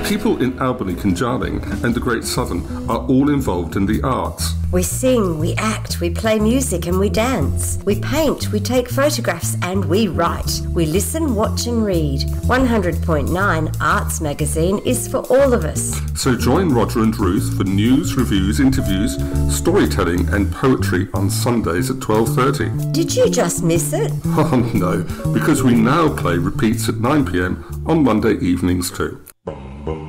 People in Albany, Conjarling and the Great Southern are all involved in the arts. We sing, we act, we play music and we dance. We paint, we take photographs and we write. We listen, watch and read. 100.9 Arts Magazine is for all of us. So join Roger and Ruth for news, reviews, interviews, storytelling and poetry on Sundays at 12:30. Did you just miss it? Oh no, because we now play repeats at 9 p.m. on Monday evenings too.